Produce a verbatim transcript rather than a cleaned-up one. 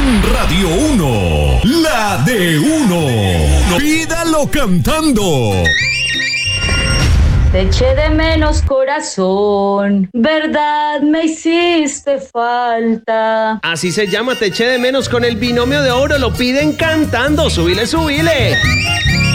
en Radio uno, la de uno. Pídalo cantando. Te eché de menos, corazón, verdad me hiciste falta. Así se llama, Te eché de menos, con el binomio de oro. Lo piden cantando. Súbile, súbile.